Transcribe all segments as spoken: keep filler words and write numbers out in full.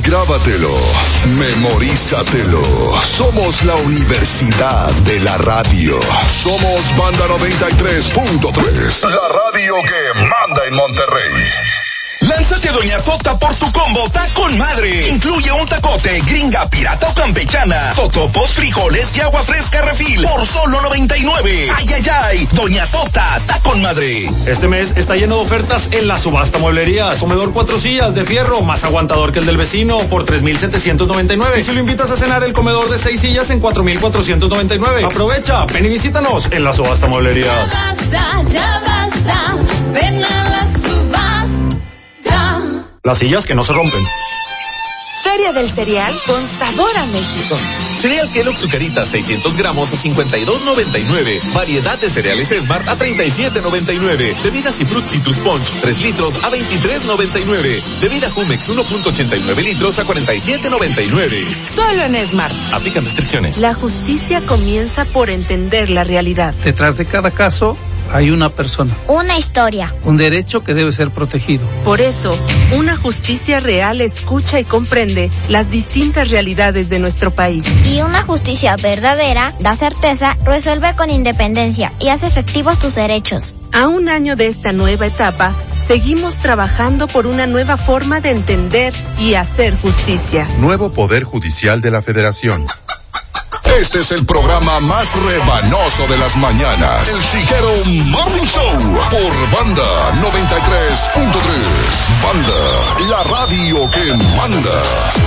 Grábatelo, memorízatelo. Somos la Universidad de la Radio. Somos Banda noventa y tres punto tres. La radio que manda en Monterrey. Lánzate a Doña Tota por tu combo Tacón Madre. Incluye un tacote, gringa, pirata o campechana, totopos, frijoles y agua fresca refil por solo noventa y nueve. Ay, ay, ay. Doña Tota, Tacón Madre. Este mes está lleno de ofertas en la subasta mueblería. Comedor cuatro sillas de fierro, más aguantador que el del vecino, por tres mil setecientos noventa y nueve. Y si lo invitas a cenar, el comedor de seis sillas en cuatro mil cuatrocientos noventa y nueve. Aprovecha, ven y visítanos en la subasta mueblería. Ya basta, ya basta, ven a la subasta. Las sillas que no se rompen. Feria del cereal con sabor a México. Cereal Kellogg's Zucaritas seiscientos gramos a cincuenta y dos noventa y nueve. Variedad de cereales Smart a treinta y siete noventa y nueve. Bebidas y Fruit Citrus Punch tres litros a veintitrés noventa y nueve. Bebida Jumex uno punto ochenta y nueve litros a cuarenta y siete noventa y nueve. Solo en Smart. Aplican restricciones. La justicia comienza por entender la realidad. Detrás de cada caso hay una persona. Una historia. Un derecho que debe ser protegido. Por eso, una justicia real escucha y comprende las distintas realidades de nuestro país. Y una justicia verdadera da certeza, resuelve con independencia y hace efectivos tus derechos. A un año de esta nueva etapa, seguimos trabajando por una nueva forma de entender y hacer justicia. Nuevo Poder Judicial de la Federación. Este es el programa más rebanoso de las mañanas. El Chiguero Morning Show por Banda noventa y tres punto tres. Banda, la radio que manda.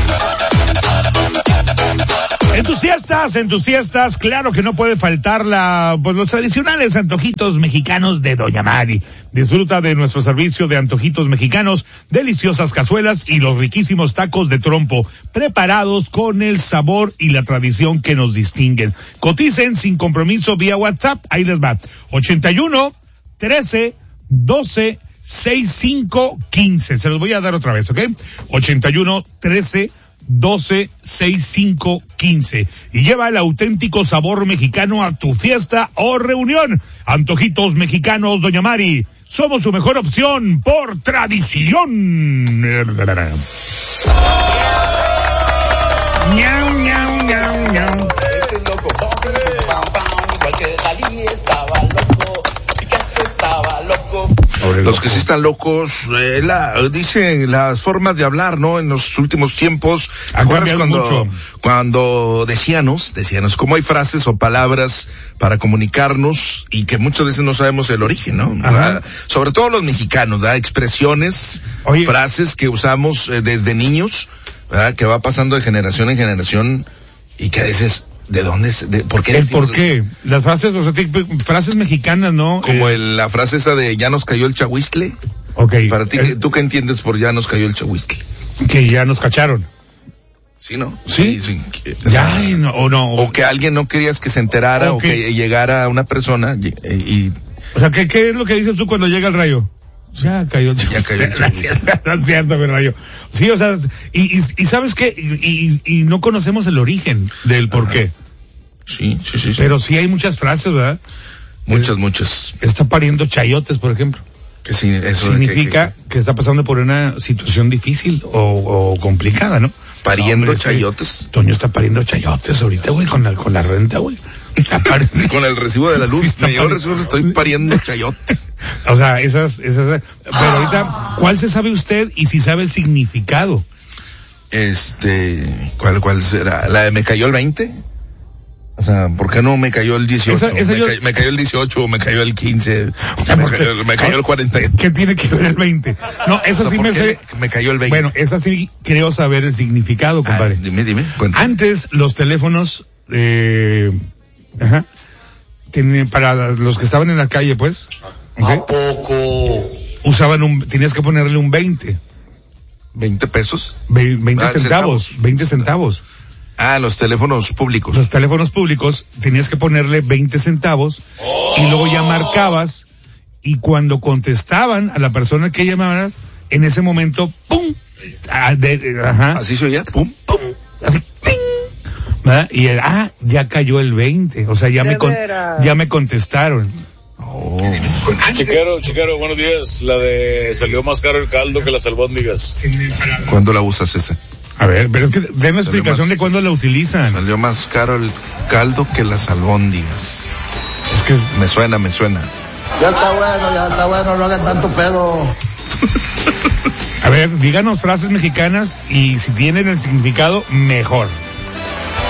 En tus fiestas, en tus fiestas, claro que no puede faltar la, pues los tradicionales antojitos mexicanos de Doña Mari. Disfruta de nuestro servicio de antojitos mexicanos, deliciosas cazuelas y los riquísimos tacos de trompo, preparados con el sabor y la tradición que nos distinguen. Coticen sin compromiso vía WhatsApp, ahí les va. ochenta y uno, trece, doce, sesenta y cinco, quince. Se los voy a dar otra vez, ¿ok? ochenta y uno, trece, doce, sesenta y cinco, quince. Y lleva el auténtico sabor mexicano a tu fiesta o reunión. Antojitos mexicanos Doña Mari. Somos su mejor opción por tradición. Ñau, ñau, ñau, ñau. Este loco, igual que Dalí estaba loco, Picasso estaba loco. Los que sí están locos, eh, la, dicen las formas de hablar, ¿no? En los últimos tiempos, ¿acuerdas cuando, mucho. cuando decíanos, decíanos, cómo hay frases o palabras para comunicarnos y que muchas veces no sabemos el origen, ¿no? Ajá. Sobre todo los mexicanos, ¿verdad? Expresiones, Oye. frases que usamos eh, desde niños, ¿verdad? Que va pasando de generación en generación y que a veces, ¿de dónde es? De, ¿Por qué? ¿El por qué? Las frases, o sea, frases mexicanas, ¿no? Como eh, el, la frase esa de ya nos cayó el chahuistle. Ok. Para ti, eh, ¿tú qué entiendes por ya nos cayó el chahuistle? Que ya nos cacharon. Sí, ¿no? Sí. sí, sí que, ya, o, no, o no. O que alguien no querías que se enterara, okay. o que llegara una persona y... y o sea, ¿qué, ¿qué es lo que dices tú cuando llega el rayo? Ya cayó el chahuistle. Ya cayó el chahuistle. No es cierto, mi rayo. Sí, o sea, y, y, y ¿sabes qué? Y, y, y no conocemos el origen del por Ajá. qué. Sí, sí, sí, sí. Pero sí hay muchas frases, ¿verdad? Muchas, eh, muchas. Está pariendo chayotes, por ejemplo. Que sí, eso significa que, que, que está pasando por una situación difícil o, o complicada, ¿no? Pariendo no, hombre, chayotes. Toño está pariendo chayotes ahorita, güey, con la, con la renta, güey. Con el recibo de la luz. Sí, me llegó el recibo, estoy pariendo chayotes. O sea, esas, esas, pero ahorita, ¿cuál se sabe usted y si sabe el significado? Este, ¿cuál, cuál será? ¿La de me cayó el veinte? O sea, ¿por qué no me cayó el dieciocho? Esa, esa me, yo... ca- me cayó el dieciocho o me cayó el quince, o sea, me, cayó, me cayó el cuarenta. ¿Qué tiene que ver el veinte? No, esa o sea, sí me sé. Me cayó el veinte. Bueno, esa sí creo saber el significado, compadre. Ah, dime, dime, cuéntame. Antes, los teléfonos, eh, ajá, tienen, para los que estaban en la calle, pues. ¿Okay? ¿A poco? Usaban un, tenías que ponerle un veinte. ¿veinte pesos? Ve, veinte ah, centavos, centavos, veinte centavos. Ah, los teléfonos públicos. Los teléfonos públicos, tenías que ponerle veinte centavos oh. y luego ya marcabas y cuando contestaban a la persona que llamabas, en ese momento, ¡pum! Ah, de, ajá. Así se oía, ¡pum! ¡Pum! Así, ¡ping! ¿Verdad? Y el, ah, ya cayó el veinte, o sea, ya me con, ya me contestaron. Oh. Chiquero, chiquero, buenos días. La de salió más caro el caldo que las albóndigas. ¿Cuándo la usas esa? A ver, pero es que denme explicación de cuándo la utilizan. Salió más caro el caldo que las albóndigas. Es que me suena, me suena. Ya está bueno, ya está bueno, no hagan tanto pedo. A ver, díganos frases mexicanas y si tienen el significado, mejor.